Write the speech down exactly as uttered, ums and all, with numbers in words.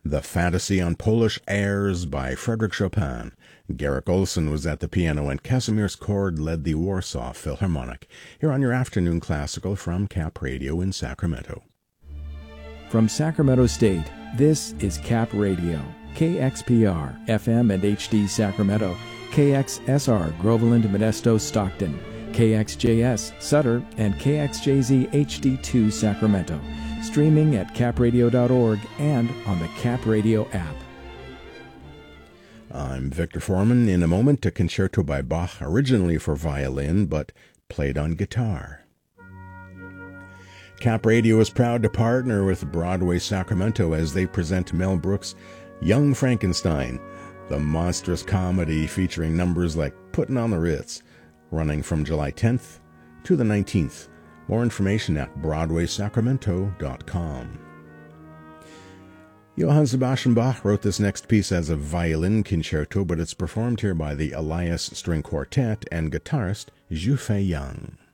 The Fantasy on Polish Airs by Frederick Chopin. Garrick Olson was at the piano and Casimir Skord led the Warsaw Philharmonic. Here on your afternoon classical from Cap Radio in Sacramento. From Sacramento State, this is Cap Radio. K X P R, F M and H D Sacramento, K X S R Groveland, Modesto, Stockton, K X J S Sutter, and K X J Z H D two Sacramento. Streaming at cap radio dot org and on the Cap Radio app. I'm Victor Foreman. In a moment, a concerto by Bach, originally for violin, but played on guitar. Cap Radio is proud to partner with Broadway Sacramento as they present Mel Brooks' Young Frankenstein, the monstrous comedy featuring numbers like Puttin' on the Ritz, running from July tenth to the nineteenth. More information at broadway sacramento dot com. Johann Sebastian Bach wrote this next piece as a violin concerto, but it's performed here by the Elias String Quartet and guitarist Zhu Fei Yang.